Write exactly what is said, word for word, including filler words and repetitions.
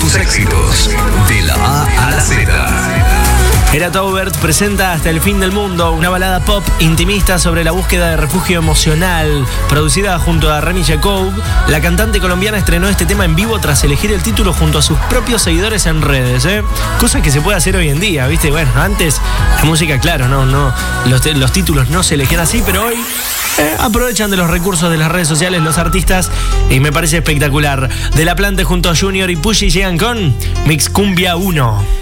tus éxitos de la A a la Z. Era Taubert presenta Hasta el fin del mundo, una balada pop intimista sobre la búsqueda de refugio emocional. Producida junto a Remy Jacob, la cantante colombiana estrenó este tema en vivo tras elegir el título junto a sus propios seguidores en redes, ¿eh? Cosa que se puede hacer hoy en día, ¿viste? Bueno, antes la música, claro, no, no, los, los títulos no se elegían así, pero hoy eh, aprovechan de los recursos de las redes sociales los artistas y me parece espectacular. De La Plante junto a Junior y Pushy llegan con Mix Cumbia uno.